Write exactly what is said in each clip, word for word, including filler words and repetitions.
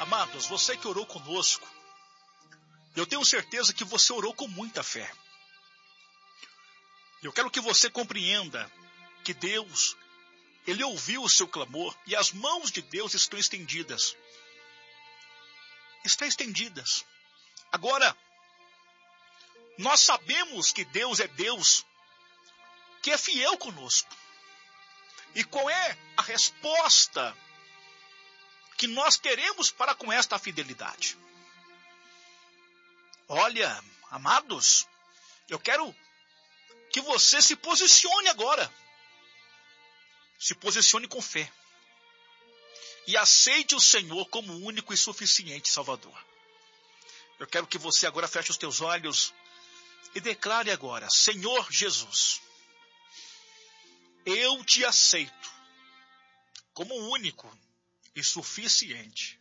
Amados, você que orou conosco, eu tenho certeza que você orou com muita fé. Eu quero que você compreenda que Deus, Ele ouviu o seu clamor e as mãos de Deus estão estendidas. Estão estendidas. Agora, nós sabemos que Deus é Deus, que é fiel conosco. E qual é a resposta que nós teremos para com esta fidelidade? Olha, amados, eu quero que você se posicione agora. Se posicione com fé. E aceite o Senhor como único e suficiente Salvador. Eu quero que você agora feche os teus olhos e declare agora: Senhor Jesus, eu te aceito como único e suficiente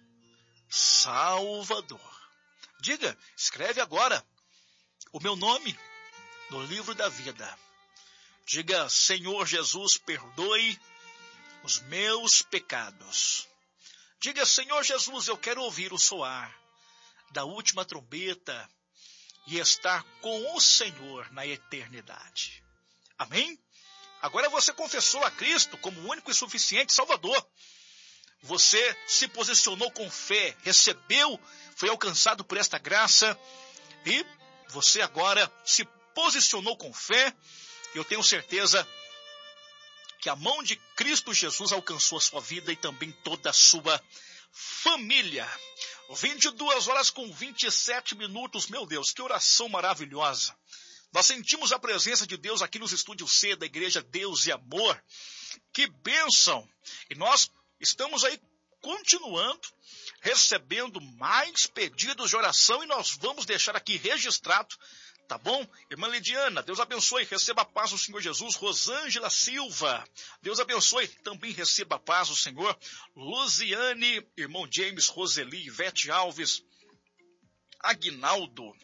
Salvador. Diga, escreve agora o meu nome no livro da vida. Diga: Senhor Jesus, perdoe os meus pecados. Diga: Senhor Jesus, eu quero ouvir o soar da última trombeta e estar com o Senhor na eternidade. Amém? Agora você confessou a Cristo como único e suficiente Salvador. Você se posicionou com fé, recebeu, foi alcançado por esta graça e você agora se posicionou com fé. Eu tenho certeza que a mão de Cristo Jesus alcançou a sua vida e também toda a sua família. vinte e duas horas com vinte e sete minutos. Meu Deus, que oração maravilhosa. Nós sentimos a presença de Deus aqui nos estúdios C da Igreja Deus e Amor. Que bênção! E nós estamos aí continuando, recebendo mais pedidos de oração e nós vamos deixar aqui registrado, tá bom? Irmã Lidiana, Deus abençoe, receba a paz do Senhor Jesus. Rosângela Silva, Deus abençoe, também receba a paz do Senhor. Luziane, irmão James, Roseli, Ivete Alves, Aguinaldo,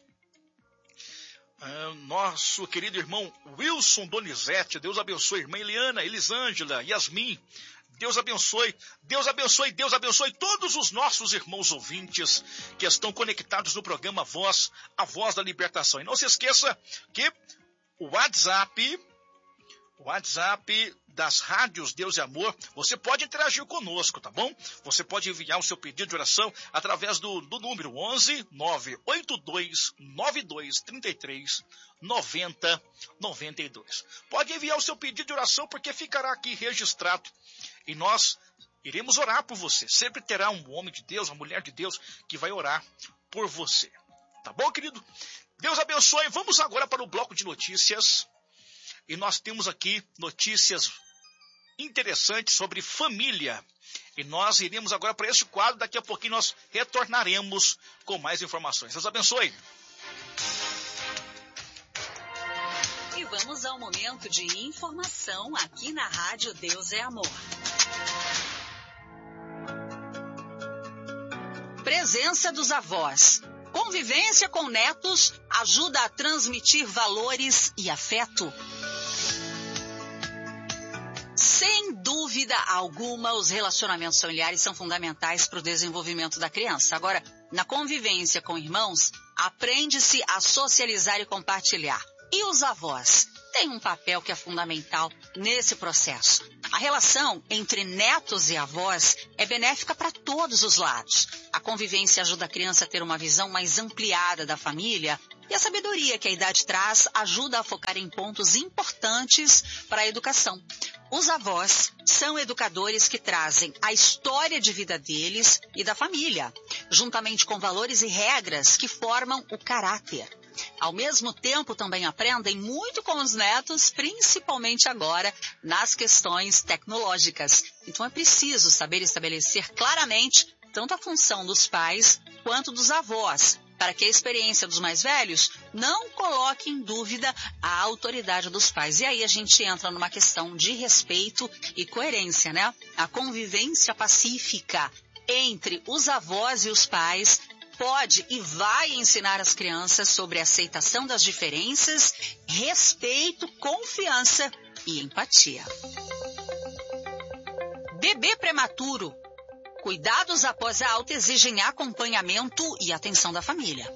ah, nosso querido irmão Wilson Donizete, Deus abençoe. Irmã Eliana, Elisângela, Yasmin, Deus abençoe, Deus abençoe, Deus abençoe todos os nossos irmãos ouvintes que estão conectados no programa Voz, a Voz da Libertação. E não se esqueça que o WhatsApp, o WhatsApp das rádios Deus e Amor, você pode interagir conosco, tá bom? Você pode enviar o seu pedido de oração através do, do número onze nove oito dois nove dois três três nove zero nove dois. Pode enviar o seu pedido de oração porque ficará aqui registrado. E nós iremos orar por você. Sempre terá um homem de Deus, uma mulher de Deus que vai orar por você. Tá bom, querido? Deus abençoe. Vamos agora para o bloco de notícias. E nós temos aqui notícias interessantes sobre família. E nós iremos agora para esse quadro. Daqui a pouquinho nós retornaremos com mais informações. Deus abençoe. E vamos ao momento de informação aqui na Rádio Deus é Amor. Presença dos avós. Convivência com netos ajuda a transmitir valores e afeto. Sem dúvida alguma, os relacionamentos familiares são fundamentais para o desenvolvimento da criança. Agora, na convivência com irmãos, aprende-se a socializar e compartilhar. E os avós têm um papel que é fundamental nesse processo. A relação entre netos e avós é benéfica para todos os lados. A convivência ajuda a criança a ter uma visão mais ampliada da família e a sabedoria que a idade traz ajuda a focar em pontos importantes para a educação. Os avós são educadores que trazem a história de vida deles e da família, juntamente com valores e regras que formam o caráter. Ao mesmo tempo, também aprendem muito com os netos, principalmente agora nas questões tecnológicas. Então é preciso saber estabelecer claramente tanto a função dos pais quanto dos avós, para que a experiência dos mais velhos não coloque em dúvida a autoridade dos pais. E aí a gente entra numa questão de respeito e coerência, né? A convivência pacífica entre os avós e os pais pode e vai ensinar as crianças sobre a aceitação das diferenças, respeito, confiança e empatia. Bebê prematuro, Cuidados após a alta exigem acompanhamento e atenção da família.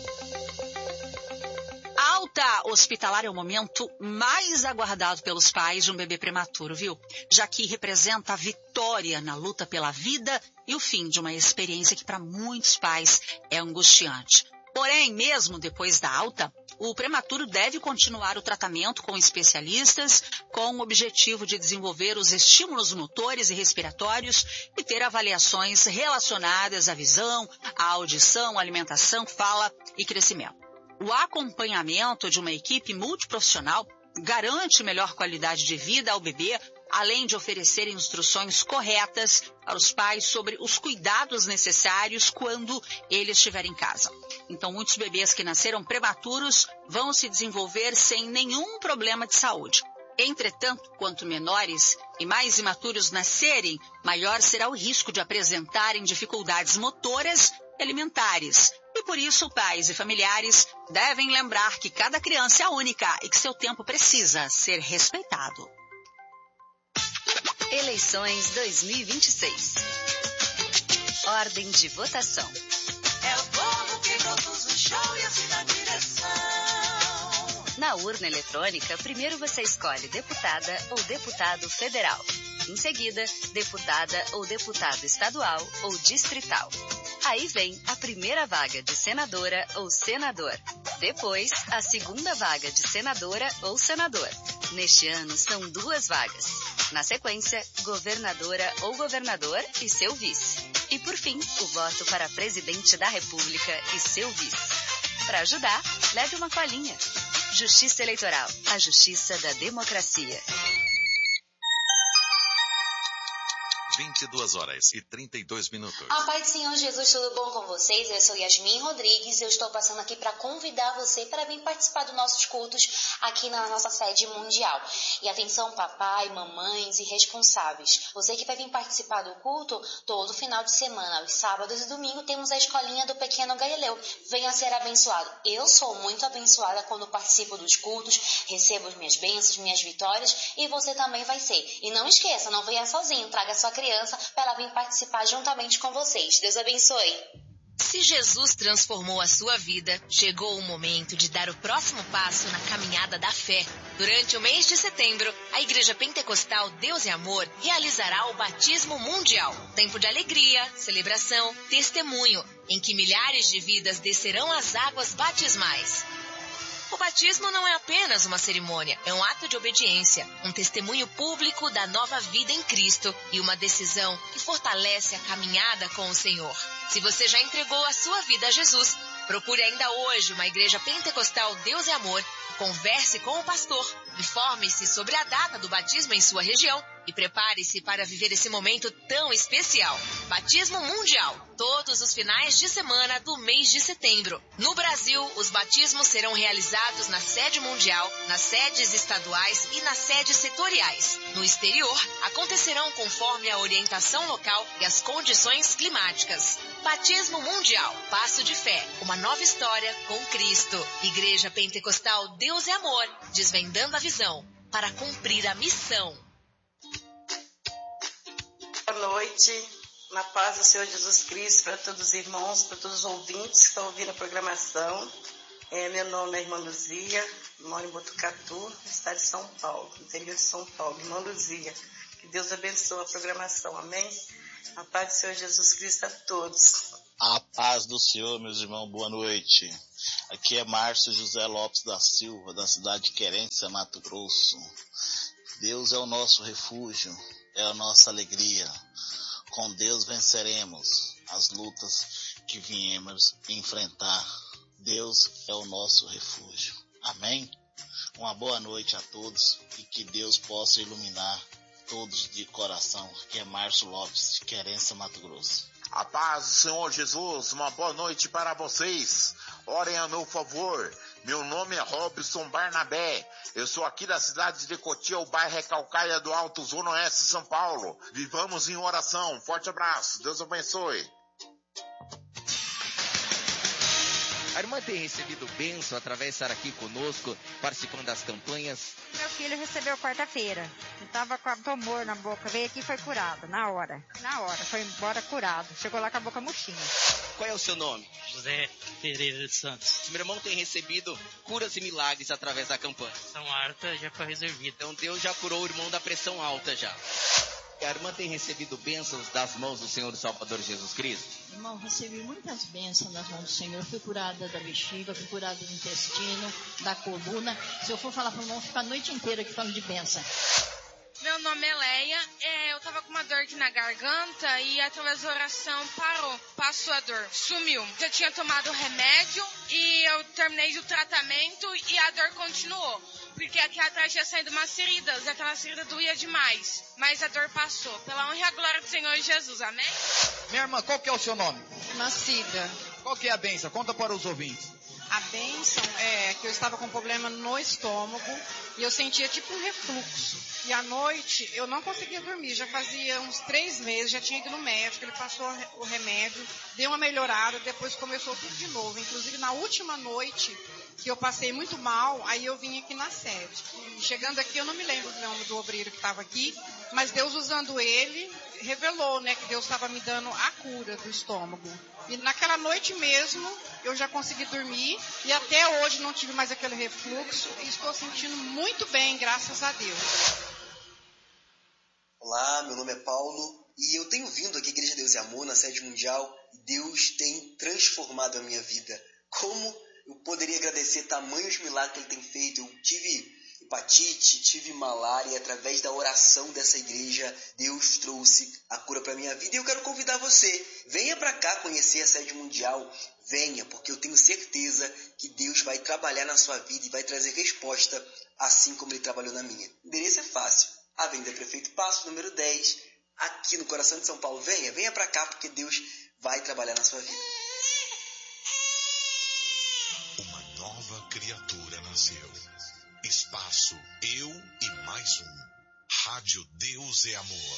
A alta hospitalar é o momento mais aguardado pelos pais de um bebê prematuro, viu? Já que representa a vitória na luta pela vida e o fim de uma experiência que para muitos pais é angustiante. Porém, mesmo depois da alta, o prematuro deve continuar o tratamento com especialistas com o objetivo de desenvolver os estímulos motores e respiratórios e ter avaliações relacionadas à visão, à audição, alimentação, fala e crescimento. O acompanhamento de uma equipe multiprofissional garante melhor qualidade de vida ao bebê, além de oferecer instruções corretas para os pais sobre os cuidados necessários quando ele estiver em casa. Então, muitos bebês que nasceram prematuros vão se desenvolver sem nenhum problema de saúde. Entretanto, quanto menores e mais imaturos nascerem, maior será o risco de apresentarem dificuldades motoras e alimentares. E por isso, pais e familiares devem lembrar que cada criança é única e que seu tempo precisa ser respeitado. Eleições dois mil e vinte e seis. Ordem de votação. É o povo que produz o show e assim na direção. Na urna eletrônica, primeiro você escolhe deputada ou deputado federal. Em seguida, deputada ou deputado estadual ou distrital. Aí vem a primeira vaga de senadora ou senador. Depois, a segunda vaga de senadora ou senador. Neste ano, são duas vagas. Na sequência, governadora ou governador e seu vice. E por fim, o voto para presidente da República e seu vice. Para ajudar, leve uma colinha. Justiça Eleitoral, a justiça da democracia. vinte e duas horas e trinta e dois minutos. A paz do Senhor Jesus, tudo bom com vocês? Eu sou Yasmin Rodrigues e eu estou passando aqui para convidar você para vir participar dos nossos cultos aqui na nossa sede mundial. E atenção, papai, mamães e responsáveis. Você que vai vir participar do culto, todo final de semana, aos sábados e domingo, temos a escolinha do Pequeno Galileu. Venha ser abençoado. Eu sou muito abençoada quando participo dos cultos, recebo as minhas bênçãos, minhas vitórias, e você também vai ser. E não esqueça, não venha sozinho, traga sua criança para ela vir participar juntamente com vocês. Deus abençoe. Se Jesus transformou a sua vida, chegou o momento de dar o próximo passo na caminhada da fé. Durante o mês de setembro, a Igreja Pentecostal Deus é Amor realizará o Batismo Mundial. Tempo de alegria, celebração, testemunho, em que milhares de vidas descerão as águas batismais. O batismo não é apenas uma cerimônia, é um ato de obediência, um testemunho público da nova vida em Cristo e uma decisão que fortalece a caminhada com o Senhor. Se você já entregou a sua vida a Jesus, procure ainda hoje uma igreja pentecostal Deus é Amor, converse com o pastor, informe-se sobre a data do batismo em sua região e prepare-se para viver esse momento tão especial. Batismo Mundial, todos os finais de semana do mês de setembro. No Brasil, os batismos serão realizados na sede mundial, nas sedes estaduais e nas sedes setoriais. No exterior, acontecerão conforme a orientação local e as condições climáticas. Batismo Mundial, passo de fé, uma nova história com Cristo. Igreja Pentecostal Deus é Amor, desvendando a visão para cumprir a missão. Boa noite, na paz do Senhor Jesus Cristo, para todos os irmãos, para todos os ouvintes que estão ouvindo a programação. É, meu nome é Irmã Luzia, moro em Botucatu, estado de São Paulo, interior de São Paulo. Irmã Luzia, que Deus abençoe a programação, amém? A paz do Senhor Jesus Cristo a todos. A paz do Senhor, meus irmãos, boa noite. Aqui é Márcio José Lopes da Silva, da cidade de Querência, Mato Grosso. Deus é o nosso refúgio, é a nossa alegria. Com Deus venceremos as lutas que viemos enfrentar. Deus é o nosso refúgio. Amém? Uma boa noite a todos e que Deus possa iluminar todos de coração. Aqui é Márcio Lopes, de Querência, Mato Grosso. A paz do Senhor Jesus, uma boa noite para vocês. Orem a meu favor. Meu nome é Robson Barnabé. Eu sou aqui da cidade de Cotia, o bairro Recalcaia do Alto, Zona Oeste, São Paulo. Vivamos em oração. Forte abraço. Deus abençoe. A irmã tem recebido bênção através de estar aqui conosco, participando das campanhas? Meu filho recebeu quarta-feira. Ele estava com tumor na boca, veio aqui e foi curado, na hora. Na hora, foi embora curado. Chegou lá com a boca murchinha. Qual é o seu nome? José Pereira de Santos. Meu irmão tem recebido curas e milagres através da campanha. Pressão alta já foi resolvida. Então Deus já curou o irmão da pressão alta já. A irmã tem recebido bênçãos das mãos do Senhor e Salvador Jesus Cristo? Irmão, recebi muitas bênçãos das mãos do Senhor. Fui curada da bexiga, fui curada do intestino, da coluna. Se eu for falar para o irmão, ficar a noite inteira aqui falando de bênção. Meu nome é Leia, é, eu tava com uma dor aqui na garganta e através da oração parou, passou a dor, sumiu. Eu tinha tomado remédio e eu terminei o tratamento e a dor continuou. Porque aqui atrás tinha saído umas feridas, e aquela ferida doía demais. Mas a dor passou, pela honra e a glória do Senhor Jesus, amém? Minha irmã, qual que é o seu nome? Macida. Qual que é a bênção? Conta para os ouvintes. A bênção é que eu estava com problema no estômago e eu sentia tipo um refluxo. E à noite eu não conseguia dormir, já fazia uns três meses, já tinha ido no médico, ele passou o remédio, deu uma melhorada, depois começou tudo de novo. Inclusive na última noite que eu passei muito mal, aí eu vim aqui na sede. E chegando aqui, eu não me lembro do nome do obreiro que estava aqui, mas Deus usando ele, revelou, né, que Deus estava me dando a cura do estômago. E naquela noite mesmo, eu já consegui dormir e até hoje não tive mais aquele refluxo e estou sentindo muito bem, graças a Deus. Olá, meu nome é Paulo e eu tenho vindo aqui à Igreja Deus e Amor, na sede mundial, e Deus tem transformado a minha vida. Como eu poderia agradecer tamanhos milagres que Ele tem feito? Eu tive hepatite, tive malária, e através da oração dessa igreja, Deus trouxe a cura para a minha vida. E eu quero convidar você, venha para cá conhecer a sede mundial, venha, porque eu tenho certeza que Deus vai trabalhar na sua vida e vai trazer resposta, assim como Ele trabalhou na minha. O endereço é fácil, Avenida Prefeito Passo, número dez, aqui no coração de São Paulo. Venha, venha para cá, porque Deus vai trabalhar na sua vida. Uma nova criatura nasceu. Espaço Eu e Mais Um. Rádio Deus é Amor.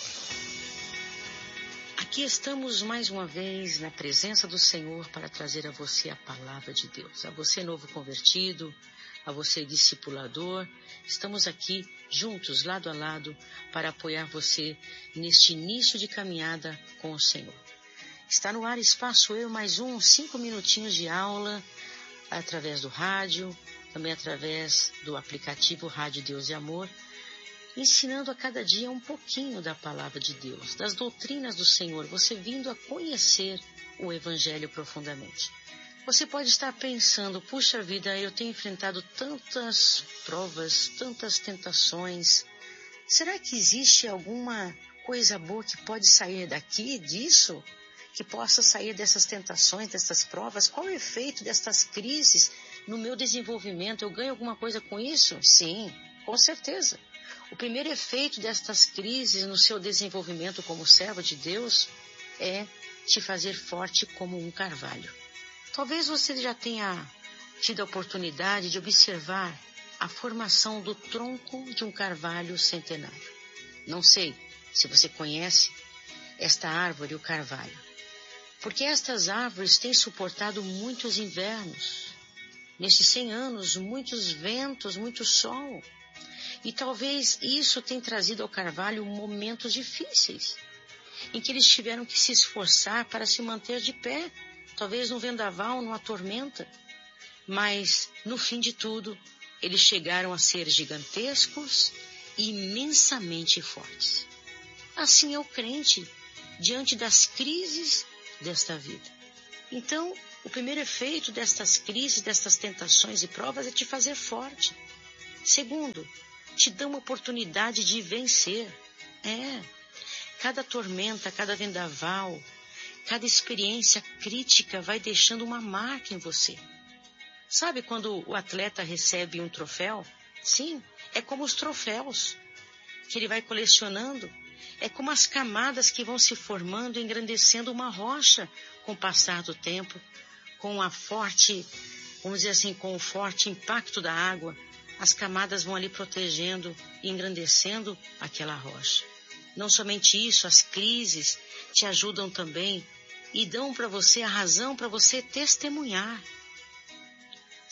Aqui estamos mais uma vez na presença do Senhor para trazer a você a palavra de Deus. A você novo convertido, a você discipulador. Estamos aqui juntos, lado a lado, para apoiar você neste início de caminhada com o Senhor. Está no ar Espaço Eu Mais Um, cinco minutinhos de aula através do rádio, também através do aplicativo Rádio Deus e Amor, ensinando a cada dia um pouquinho da palavra de Deus, das doutrinas do Senhor, você vindo a conhecer o Evangelho profundamente. Você pode estar pensando, puxa vida, eu tenho enfrentado tantas provas, tantas tentações, será que existe alguma coisa boa que pode sair daqui, disso? Que possa sair dessas tentações, dessas provas? Qual o efeito destas crises no meu desenvolvimento? Eu ganho alguma coisa com isso? Sim, com certeza. O primeiro efeito destas crises no seu desenvolvimento como servo de Deus é te fazer forte como um carvalho. Talvez você já tenha tido a oportunidade de observar a formação do tronco de um carvalho centenário. Não sei se você conhece esta árvore, o carvalho. Porque estas árvores têm suportado muitos invernos. Nesses cem anos, muitos ventos, muito sol. E talvez isso tenha trazido ao carvalho momentos difíceis, em que eles tiveram que se esforçar para se manter de pé, talvez num vendaval, numa tormenta. Mas, no fim de tudo, eles chegaram a ser gigantescos e imensamente fortes. Assim é o crente, diante das crises desta vida. Então, o primeiro efeito destas crises, destas tentações e provas é te fazer forte. Segundo, te dá uma oportunidade de vencer. É, cada tormenta, cada vendaval, cada experiência crítica vai deixando uma marca em você. Sabe quando o atleta recebe um troféu? Sim, é como os troféus que ele vai colecionando. É como as camadas que vão se formando, engrandecendo uma rocha com o passar do tempo, com a forte, vamos dizer assim, com o forte impacto da água. As camadas vão ali protegendo e engrandecendo aquela rocha. Não somente isso, as crises te ajudam também e dão para você a razão para você testemunhar.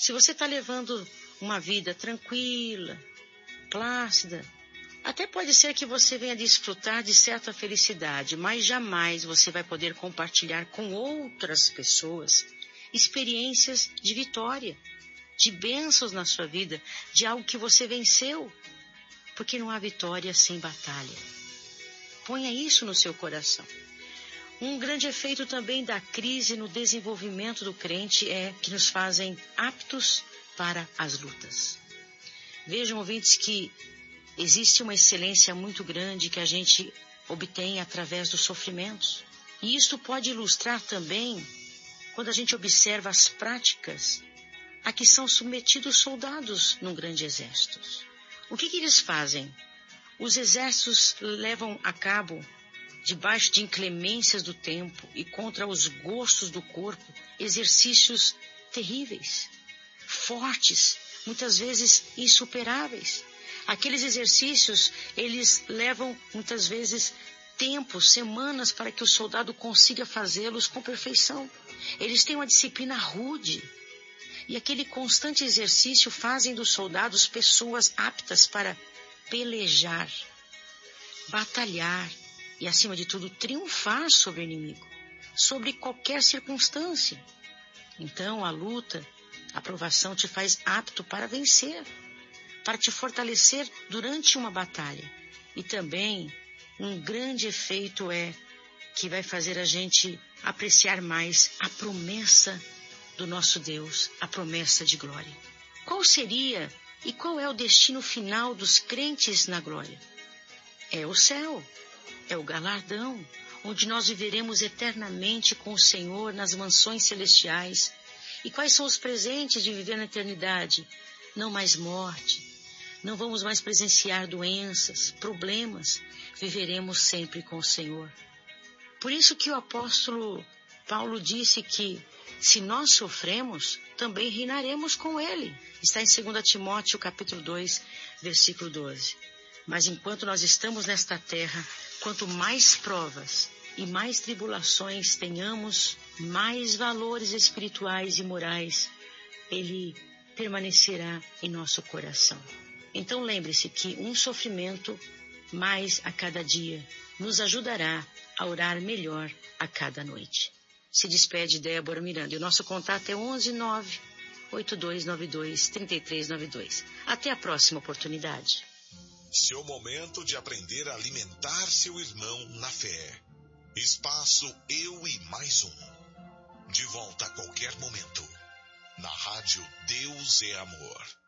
Se você está levando uma vida tranquila, plácida, até pode ser que você venha desfrutar de certa felicidade, mas jamais você vai poder compartilhar com outras pessoas experiências de vitória, de bênçãos na sua vida, de algo que você venceu, porque não há vitória sem batalha. Ponha isso no seu coração. Um grande efeito também da crise no desenvolvimento do crente é que nos fazem aptos para as lutas. Vejam, ouvintes, que existe uma excelência muito grande que a gente obtém através dos sofrimentos. E isto pode ilustrar também quando a gente observa as práticas a que são submetidos soldados num grande exército. O que, que eles fazem? Os exércitos levam a cabo, debaixo de inclemências do tempo e contra os gostos do corpo, exercícios terríveis, fortes, muitas vezes insuperáveis. Aqueles exercícios, eles levam muitas vezes tempos, semanas, para que o soldado consiga fazê-los com perfeição. Eles têm uma disciplina rude. E aquele constante exercício fazem dos soldados pessoas aptas para pelejar, batalhar e, acima de tudo, triunfar sobre o inimigo, sobre qualquer circunstância. Então, a luta, a provação te faz apto para vencer, para te fortalecer durante uma batalha. E também, um grande efeito é que vai fazer a gente apreciar mais a promessa do nosso Deus, a promessa de glória. Qual seria e qual é o destino final dos crentes na glória? É o céu, é o galardão, onde nós viveremos eternamente com o Senhor nas mansões celestiais. E quais são os presentes de viver na eternidade? Não mais morte, não vamos mais presenciar doenças, problemas, viveremos sempre com o Senhor. Por isso que o apóstolo Paulo disse que se nós sofremos, também reinaremos com ele. Está em dois Timóteo, capítulo dois, versículo doze. Mas enquanto nós estamos nesta terra, quanto mais provas e mais tribulações tenhamos, mais valores espirituais e morais, ele permanecerá em nosso coração. Então lembre-se que um sofrimento mais a cada dia nos ajudará a orar melhor a cada noite. Se despede Débora Miranda. E o nosso contato é onze nove oito dois nove dois três três nove dois. Até a próxima oportunidade. Seu momento de aprender a alimentar seu irmão na fé. Espaço Eu e Mais Um. De volta a qualquer momento. Na rádio Deus é Amor.